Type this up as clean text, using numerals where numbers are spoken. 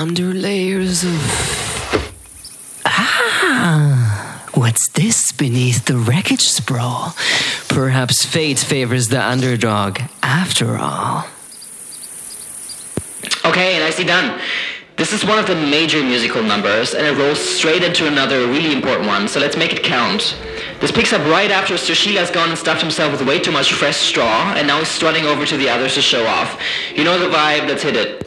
under layers of... What's this beneath the wreckage sprawl? Perhaps fate favors the underdog after all. Okay, nicely done. This is one of the major musical numbers, and it rolls straight into another really important one, so let's make it count. This picks up right after Sushila has gone and stuffed himself with way too much fresh straw, and now he's strutting over to the others to show off. You know the vibe, let's hit it.